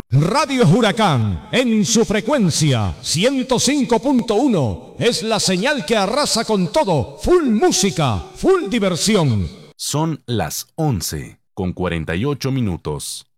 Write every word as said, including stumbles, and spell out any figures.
Radio Huracán, en su frecuencia ciento cinco punto uno, es la señal que arrasa con todo. Full música, full diversión. Son las once con cuarenta y ocho minutos.